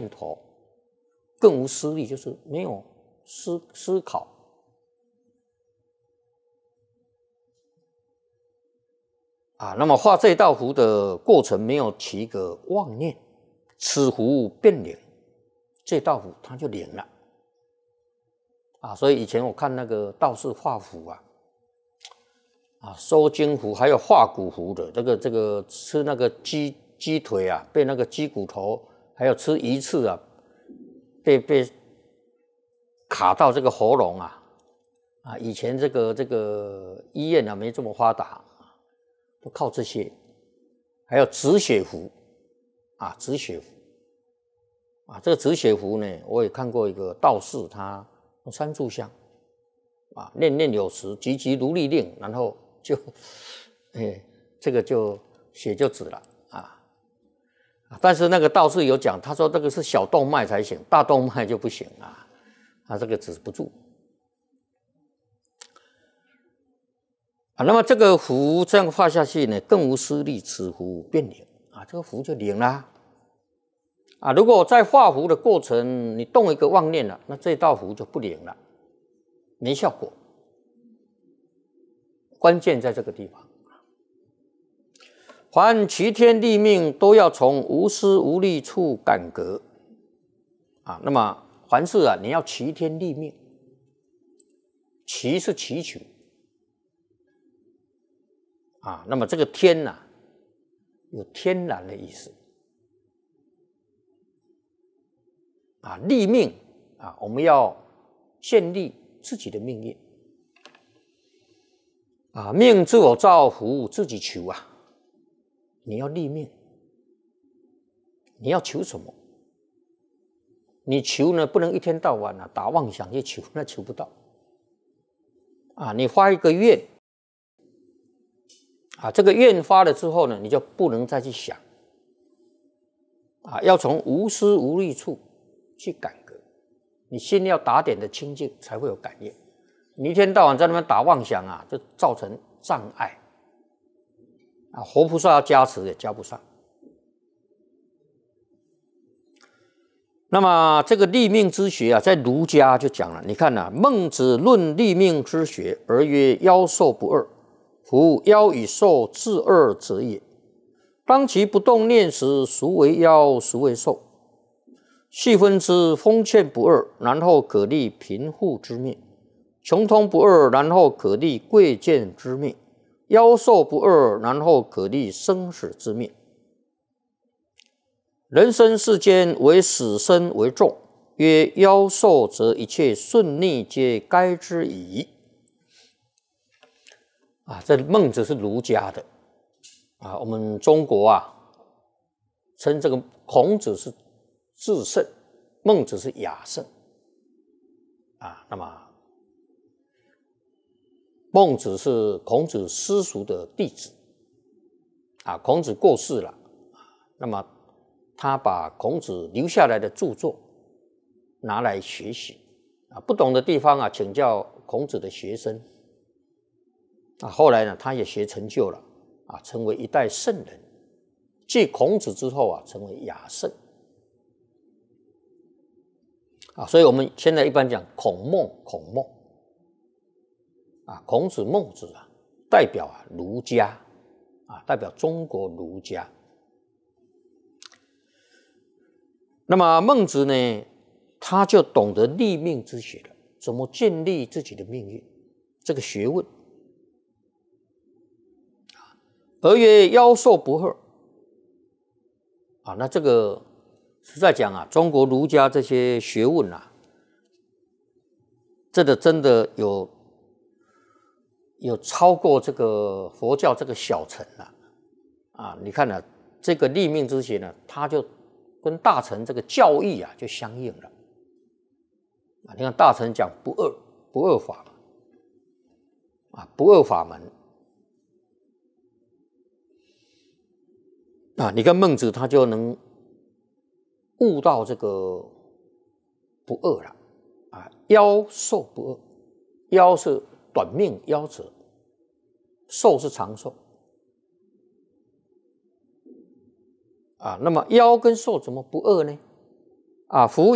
念头，更无思虑，就是没有思考。那么画这道符的过程没有起一个妄念，此符变灵，这道符它就灵了。所以以前我看那个道士画符收经符还有画骨符的，这个吃那个鸡腿被那个鸡骨头，还有吃鱼翅被卡到这个喉咙以前这个医院没这么发达，都靠这些，还有止血符止血符这个止血符呢，我也看过一个道士，他用三炷香念念有词，急急如律令，然后就这个就血就止了但是那个道士有讲，他说这个是小动脉才行，大动脉就不行这个止不住那么这个符这样画下去呢，更无思虑，此符变灵这个符就灵啦如果在画符的过程你动一个妄念了，那这道符就不灵了，没效果。关键在这个地方，凡齐天立命都要从无思无虑处感革那么凡事你要齐天立命，齐是祈求那么这个天有天然的意思立命我们要建立自己的命运命自我造，福自己求你要立命，你要求什么？你求呢，不能一天到晚打妄想去求，那求不到你发一个愿这个愿发了之后呢，你就不能再去想要从无思无虑处去感革，你心要打点的清净，才会有感应。你一天到晚在那边打妄想就造成障碍活菩萨要加持也加不上。那么这个立命之学在儒家就讲了，你看孟子论立命之学，而曰妖兽不二，夫妖与兽自二者也。当其不动念时，孰为妖，孰为兽？细分之，丰欠不二，然后可立贫富之命；穷通不二，然后可立贵贱之命；妖兽不二，然后可立生死之命。人生世间，唯死生为重，曰妖兽，则一切顺逆皆该之矣。这孟子是儒家的我们中国称这个孔子是至圣，孟子是雅圣那么孟子是孔子私塾的弟子孔子过世了那么他把孔子留下来的著作拿来学习不懂的地方请教孔子的学生后来呢，他也学成就了成为一代圣人，继孔子之后成为雅圣所以我们现在一般讲孔孟孔子孟子代表儒家代表中国儒家。那么孟子呢，他就懂得立命之学了，怎么建立自己的命运这个学问而曰妖兽不二那这个实在讲中国儒家这些学问真的有超过这个佛教这个小乘你看这个立命之学呢，它就跟大乘这个教义就相应了你看大乘讲不二法不二法门你看孟子他就能悟到这个不二了妖兽不二，妖是短命夭折，寿是长寿那么妖跟兽怎么不二呢啊，服务